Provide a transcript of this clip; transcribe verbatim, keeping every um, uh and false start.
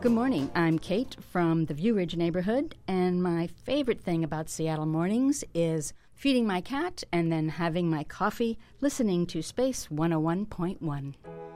Good morning. I'm Kate from the View Ridge neighborhood, and my favorite thing about Seattle mornings is feeding my cat and then having my coffee listening to Space one oh one point one.